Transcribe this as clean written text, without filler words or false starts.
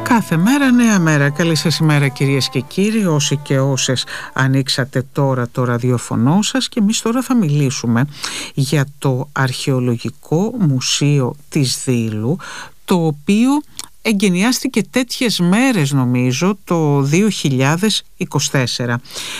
Κάθε μέρα νέα μέρα. Καλή σας ημέρα κυρίες και κύριοι, όσοι και όσες ανοίξατε τώρα το ραδιοφωνό σας, και εμείς τώρα θα μιλήσουμε για το Αρχαιολογικό Μουσείο της Δήλου, το οποίο εγκαινιάστηκε τέτοιες μέρες νομίζω το 2024.